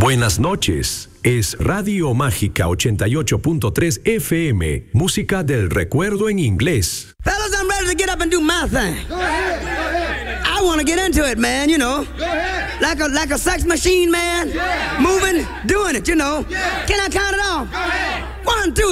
Buenas noches. Es Radio Mágica 88.3 FM, música del recuerdo en inglés. Fellas, I'm ready to get up and do my thing. Go ahead. Go ahead. I want to get into it, man, you know. Go ahead. Like a sex machine, man. Yeah. Moving, doing it, you know. Yeah. Can I count it off? Go ahead. 1, 2,